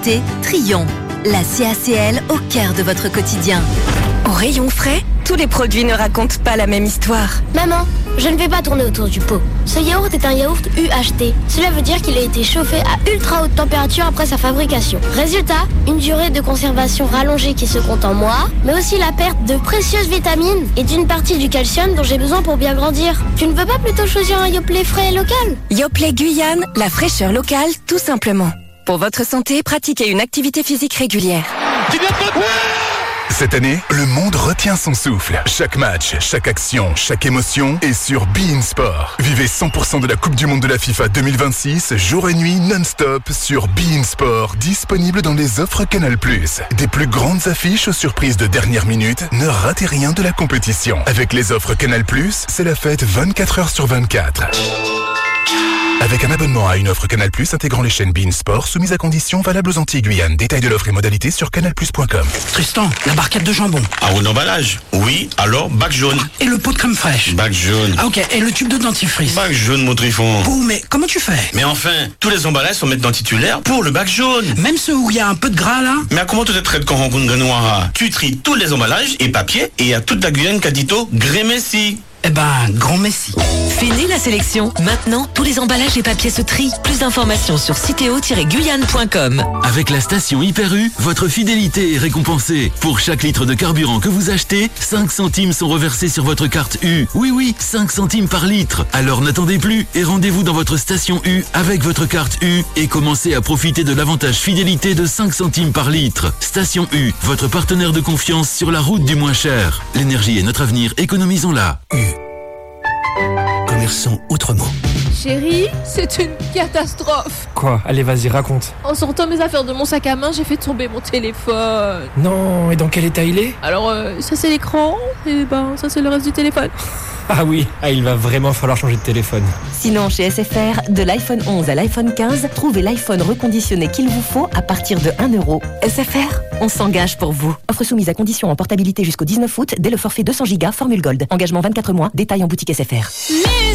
Trion, la CACL au cœur de votre quotidien. Au rayon frais, tous les produits ne racontent pas la même histoire. Maman, je ne vais pas tourner autour du pot. Ce yaourt est un yaourt UHT. Cela veut dire qu'il a été chauffé à ultra haute température après sa fabrication. Résultat, une durée de conservation rallongée qui se compte en mois, mais aussi la perte de précieuses vitamines et d'une partie du calcium dont j'ai besoin pour bien grandir. Tu ne veux pas plutôt choisir un Yoplait frais et local ? Yoplait Guyane, la fraîcheur locale, tout simplement. Pour votre santé, pratiquez une activité physique régulière. Cette année, le monde retient son souffle. Chaque match, chaque action, chaque émotion est sur beIN Sport. Vivez 100% de la Coupe du Monde de la FIFA 2026, jour et nuit non-stop sur beIN Sport, disponible dans les offres Canal+. Des plus grandes affiches aux surprises de dernière minute, ne ratez rien de la compétition. Avec les offres Canal+, c'est la fête 24 heures sur 24. Avec un abonnement à une offre Canal+, intégrant les chaînes beIN Sport, soumise à conditions valables aux Antilles-Guyane. Détails de l'offre et modalités sur canalplus.com. Tristan, la barquette de jambon. Ah, un emballage. Oui, alors, bac jaune. Et le pot de crème fraîche. Bac jaune. Ah ok, et le tube de dentifrice. Bac jaune, mon Trifon. Oh, mais comment tu fais ? Mais enfin, tous les emballages sont maintenant titulaires pour le bac jaune. Même ceux où il y a un peu de gras là ? Mais comment tu te traites quand on rencontre Grenoir? Tu tries tous les emballages et papiers et à toute la Guyane Cadito, Grémessi. Eh ben, grand merci. Fini la sélection. Maintenant, tous les emballages et papiers se trient. Plus d'informations sur citeo-guyane.com. Avec la station Hyper U, votre fidélité est récompensée. Pour chaque litre de carburant que vous achetez, 5 centimes sont reversés sur votre carte U. Oui, 5 centimes par litre. Alors n'attendez plus et rendez-vous dans votre station U avec votre carte U et commencez à profiter de l'avantage fidélité de 5 centimes par litre. Station U, votre partenaire de confiance sur la route du moins cher. L'énergie est notre avenir, économisons-la. U. Commerçons autrement. Chérie, c'est une catastrophe. Quoi ? Allez, vas-y, raconte. En sortant mes affaires de mon sac à main, j'ai fait tomber mon téléphone. Non, et dans quel état il est ? Alors, ça c'est l'écran, et ça c'est le reste du téléphone. Ah oui, il va vraiment falloir changer de téléphone. Sinon, chez SFR, de l'iPhone 11 à l'iPhone 15, trouvez l'iPhone reconditionné qu'il vous faut à partir de 1 €. SFR, on s'engage pour vous. Offre soumise à condition en portabilité jusqu'au 19 août, dès le forfait 200 Go, formule Gold. Engagement 24 mois, détail en boutique SFR.